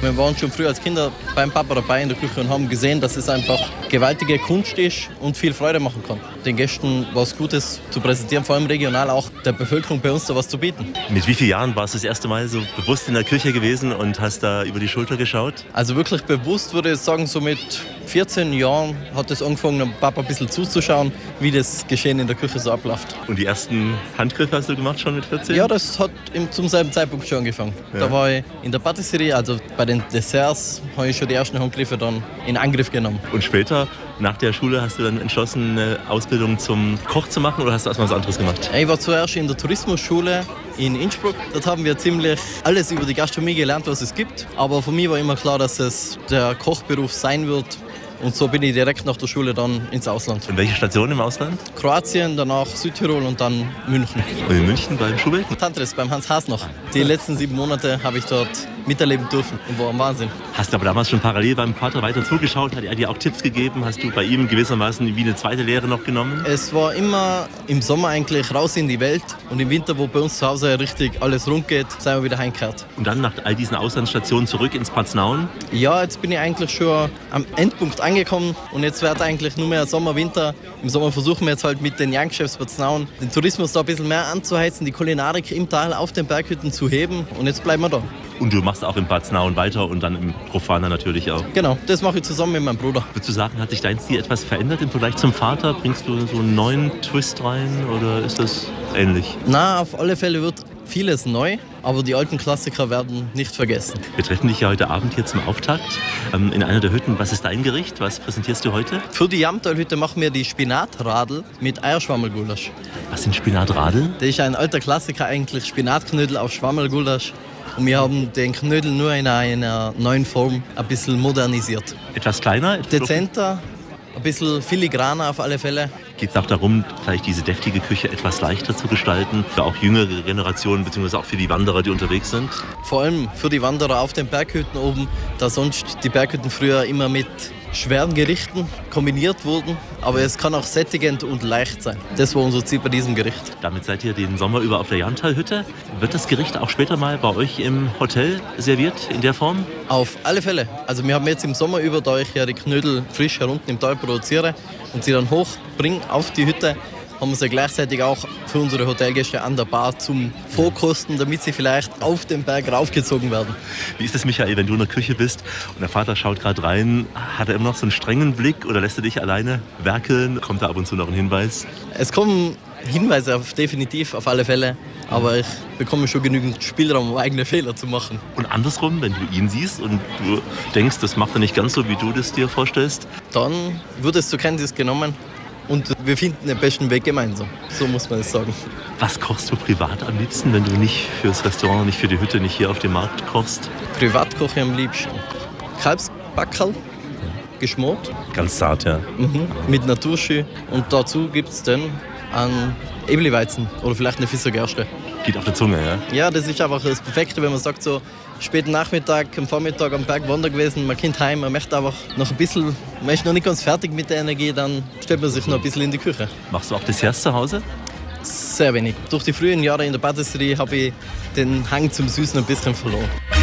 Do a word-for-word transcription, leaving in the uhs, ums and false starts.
Wir waren schon früh als Kinder beim Papa dabei in der Küche und haben gesehen, dass es einfach gewaltige Kunst ist und viel Freude machen kann. Den Gästen was Gutes zu präsentieren, vor allem regional auch der Bevölkerung bei uns da was zu bieten. Mit wie vielen Jahren warst du das erste Mal so bewusst in der Küche gewesen und hast da über die Schulter geschaut? Also wirklich bewusst würde ich sagen, so mit vierzehn Jahren hat es angefangen, dem Papa ein bisschen zuzuschauen, wie das Geschehen in der Küche so abläuft. Und die ersten Handgriffe hast du gemacht schon mit vierzehn? Ja, das hat im, zum selben Zeitpunkt schon angefangen. Ja. Da war ich in der Patisserie, also bei den Desserts, habe ich schon die ersten Handgriffe dann in Angriff genommen. Und später, nach der Schule, hast du dann entschlossen, eine Ausbildung zum Koch zu machen oder hast du erstmal was anderes gemacht? Ich war zuerst in der Tourismusschule in Innsbruck. Dort haben wir ziemlich alles über die Gastronomie gelernt, was es gibt. Aber für mich war immer klar, dass es der Kochberuf sein wird. Und so bin ich direkt nach der Schule dann ins Ausland. Und welche Station im Ausland? Kroatien, danach Südtirol und dann München. Und in München beim Schubeck? Tantris, beim Hans Haas noch. Die letzten sieben Monate habe ich dort miterleben dürfen und war ein Wahnsinn. Hast du aber damals schon parallel beim Vater weiter zugeschaut? Hat er dir auch Tipps gegeben? Hast du bei ihm gewissermaßen wie eine zweite Lehre noch genommen? Es war immer im Sommer eigentlich raus in die Welt und im Winter, wo bei uns zu Hause richtig alles rund geht, sind wir wieder heimgekehrt. Und dann nach all diesen Auslandsstationen zurück ins Paznaun? Ja, jetzt bin ich eigentlich schon am Endpunkt angekommen und jetzt wird eigentlich nur mehr Sommer, Winter. Im Sommer versuchen wir jetzt halt mit den Youngchefs Paznaun den Tourismus da ein bisschen mehr anzuheizen, die Kulinarik im Tal auf den Berghütten zu heben und jetzt bleiben wir da. Und du machst auch im Paznaun weiter und dann im Profaner natürlich auch. Genau, das mache ich zusammen mit meinem Bruder. Würdest du sagen, hat sich dein Stil etwas verändert im Vergleich zum Vater? Bringst du so einen neuen Twist rein oder ist das ähnlich? Na, auf alle Fälle wird vieles neu, aber die alten Klassiker werden nicht vergessen. Wir treffen dich ja heute Abend hier zum Auftakt ähm, in einer der Hütten. Was ist dein Gericht? Was präsentierst du heute? Für die Jamtal-Hütte machen wir die Spinatradl mit Eierschwammelgulasch. Was sind Spinatradl? Das ist ein alter Klassiker eigentlich, Spinatknödel auf Schwammelgulasch. Und wir haben den Knödel nur in einer neuen Form ein bisschen modernisiert. Etwas kleiner? Dezenter, ein bisschen filigraner auf alle Fälle. Geht es auch darum, vielleicht diese deftige Küche etwas leichter zu gestalten, für auch jüngere Generationen, beziehungsweise auch für die Wanderer, die unterwegs sind? Vor allem für die Wanderer auf den Berghütten oben, da sonst die Berghütten früher immer mit schweren Gerichten kombiniert wurden, aber es kann auch sättigend und leicht sein. Das war unser Ziel bei diesem Gericht. Damit seid ihr den Sommer über auf der Jamtal-Hütte. Wird das Gericht auch später mal bei euch im Hotel serviert in der Form? Auf alle Fälle. Also wir haben jetzt im Sommer über, da ich ja die Knödel frisch herunten im Tal produziere und sie dann hochbringe auf die Hütte, haben wir sie gleichzeitig auch für unsere Hotelgäste an der Bar zum Vorkosten, damit sie vielleicht auf den Berg raufgezogen werden. Wie ist es, Michael, wenn du in der Küche bist und der Vater schaut gerade rein, hat er immer noch so einen strengen Blick oder lässt er dich alleine werkeln? Kommt da ab und zu noch ein Hinweis? Es kommen Hinweise auf, definitiv, auf alle Fälle, aber ich bekomme schon genügend Spielraum, um eigene Fehler zu machen. Und andersrum, wenn du ihn siehst und du denkst, das macht er nicht ganz so, wie du das dir vorstellst? Dann wird es zur Kenntnis genommen. Und wir finden den besten Weg gemeinsam. So muss man es sagen. Was kochst du privat am liebsten, wenn du nicht fürs Restaurant, nicht für die Hütte, nicht hier auf dem Markt kochst? Privat koche ich am liebsten Kalbsbackerl, ja. Geschmort. Ganz zart, ja. Mhm. Mit Naturschü. Und dazu gibt es dann einen Ebliweizen oder vielleicht eine Fissergerste. Geht auf der Zunge, ja? Ja, das ist einfach das Perfekte, wenn man sagt, so späten Nachmittag, am Vormittag am Berg wandern gewesen, man kommt heim, man möchte einfach noch ein bisschen, man ist noch nicht ganz fertig mit der Energie, dann stellt man sich noch ein bisschen in die Küche. Machst du auch Desserts zu Hause? Sehr wenig. Durch die frühen Jahre in der Patisserie habe ich den Hang zum Süßen ein bisschen verloren.